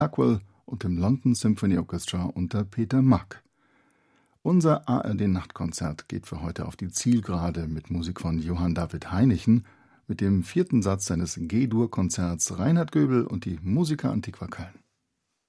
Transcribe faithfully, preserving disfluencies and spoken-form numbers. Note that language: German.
Ackwell und dem London Symphony Orchestra unter Peter Mack. Unser A R D-Nachtkonzert geht für heute auf die Zielgerade mit Musik von Johann David Heinichen, mit dem vierten Satz seines G-Dur-Konzerts Reinhard Göbel und die Musica Antiqua Köln.